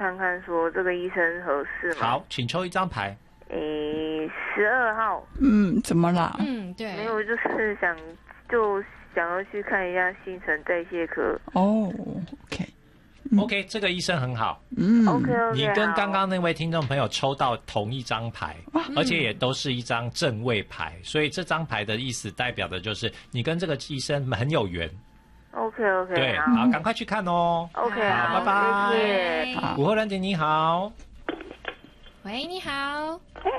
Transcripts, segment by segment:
看看说这个医生合适吗？ 好，请抽一张牌。 12号。 怎么了？ 对， 没有，就是想要去看一下新陈代谢科。 OK， 这个医生很好。 OK， 你跟刚刚那位听众朋友抽到同一张牌，而且也都是一张正位牌，所以这张牌的意思代表的就是你跟这个医生很有缘。 OK， 对，好，赶快去看哦。 OK， 好，拜拜。 谢谢。 午后兰姐你好。 喂，你好。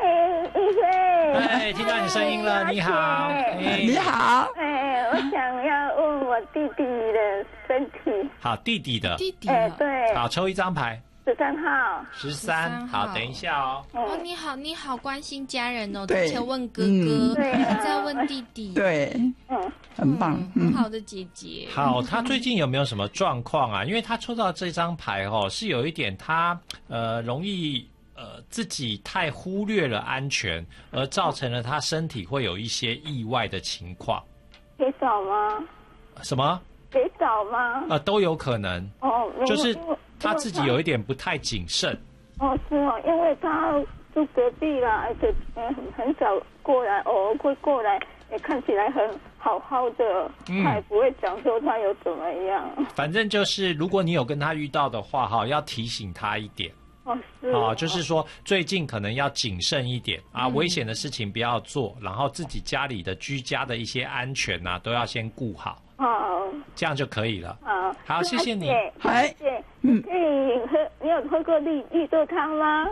听到你声音了，你好。 你好。 我想要问我弟弟的身体。 好，弟弟的。 对。 好，抽一张牌。 13号。 13，好，等一下哦。 你好关心家人哦。 对， 之前问哥哥，再问弟弟。 对，很棒， 很好的姐姐。 好，他最近有没有什么状况啊？因为他抽到这张牌是有一点他容易自己太忽略了安全，而造成了他身体会有一些意外的情况。 可以找吗？ 什么？ 可以找吗？ 都有可能。就是他自己有一点不太谨慎。 是哦，因为他住隔壁啦，而且很少过来，偶尔会过来，也看起来很好好的，他也不会讲说他有怎么样。 反正就是如果你有跟他遇到的话要提醒他一点。就是说最近可能要谨慎一点危险的事情不要做，然后自己家里的居家的一些安全都要先顾好。这样就可以了。好，谢谢你。 谢谢。可以喝，你有喝过绿豆汤吗？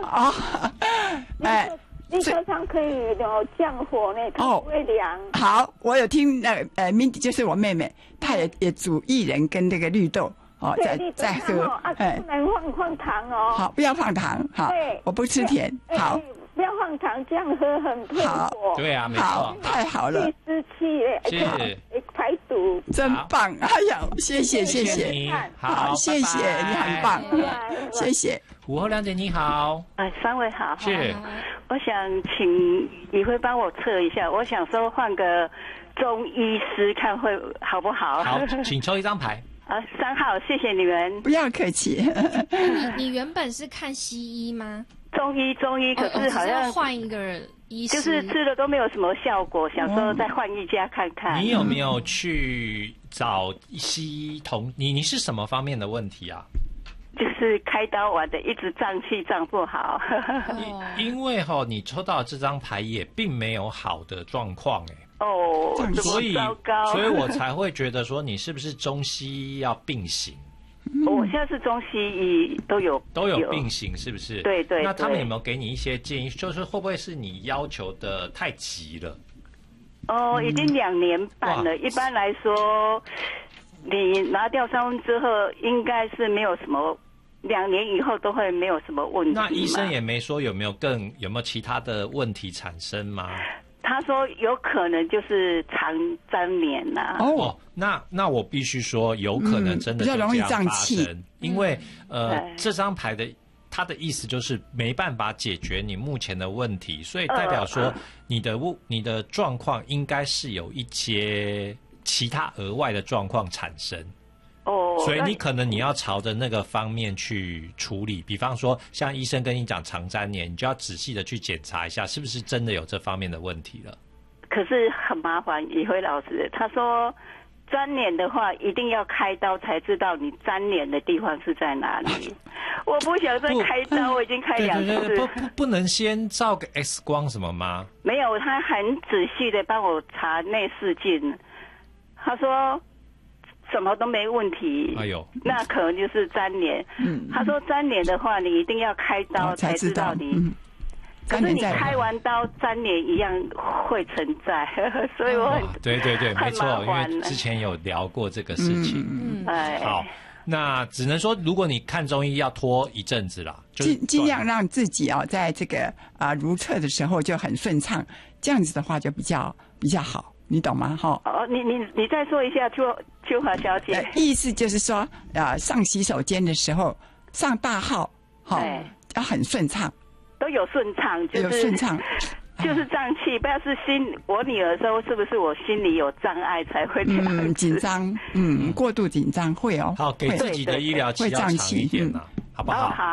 绿豆汤可以有降火呢，它不会凉。 好，我有听Mindy 就是我妹妹，她也煮薏仁跟那个绿豆。再喝， 不能放糖哦。 好，不要放糖。好，我不吃甜。好， 不要放糖，这样喝很退火。 对啊，没错， 太好了。 湿气， 是排毒， 真棒！哎呀，谢谢你，好， 谢谢你，很棒，谢谢。 午后梁姐你好 ，3位好， 是， 我想请你会帮我测一下，我想说换个中医师看会好不好？ 好，请抽一张牌。 3号，谢谢你们。 不要客气。 你原本是看西医吗？ 中医，可是好像换一个医师， 就是吃了都没有什么效果，想说再换一家看看。 你有没有去找西医你是什么方面的问题啊？ 就是开刀完的，一直胀气胀不好。 因为你抽到这张牌也并没有好的状况所以我才会觉得说你是不是中西医要并行？ 我现在是中西医都有并行，是不是？ 对。 那他们有没有给你一些建议？就是会不会是你要求的太急了？ 已经2年半了。一般来说，你拿掉3分之后，应该是没有什么，2年以后都会没有什么问题。 那医生也没说有没有其他的问题产生吗？ 他说有可能就是肠粘连呐。 那我必须说，有可能真的比较容易胀气， 因为这张牌的它的意思就是没办法解决你目前的问题，所以代表说你的状况应该是有一些其他额外的状况产生。所以你要朝着那个方面去处理，比方说像医生跟你讲肠粘连，你就要仔细的去检查一下是不是真的有这方面的问题了。 可是很麻烦，以辉老师他说粘连的话一定要开刀才知道你粘连的地方是在哪里。我不想再开刀，我已经开2次。 不能先照个 X 光什么吗？ 没有，他很仔细的帮我查内视镜，他说什么都没问题。那可能就是粘连。他说粘连的话，你一定要开刀才知道你。可是你开完刀，粘连一样会存在，所以我很对，没错，因为之前有聊过这个事情。好，那只能说，如果你看中医要拖一阵子啦， 尽量让自己在这个如厕的时候就很顺畅，这样子的话就比较好。你懂吗？ 你再说一下，秋华小姐。 意思就是说，上洗手间的时候，上大号，要很顺畅， 都有顺畅， 有顺畅， 就是胀气。不知道是我女儿说是不是我心里有障碍才会这样紧张，过度紧张会好，给自己的医疗期要长一点好不好？